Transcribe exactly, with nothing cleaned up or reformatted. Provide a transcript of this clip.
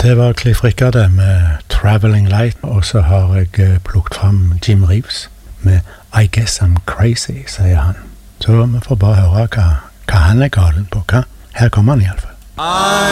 Det var Cliff Richard med Traveling Light, og så har jeg eh, plukket fram Jim Reeves med I Guess I'm Crazy, sier han. Så vi får bare høre hva, hva han er galen på. Hva? Her kommer han i alle fall.